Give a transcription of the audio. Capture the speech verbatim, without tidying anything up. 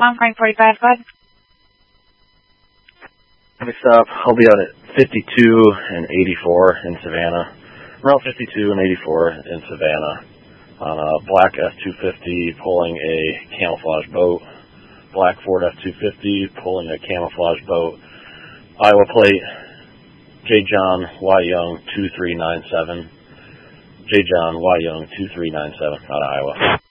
Long Frank forty-five, go ahead. Next up, I'll be out at fifty-two and eighty-four in Savannah. Route fifty-two and eighty-four in Savannah on a black F two fifty pulling a camouflage boat. Black Ford F two fifty pulling a camouflage boat. Iowa plate J. John Y. Young two three nine seven. J. John Y. Young two three nine seven out of Iowa.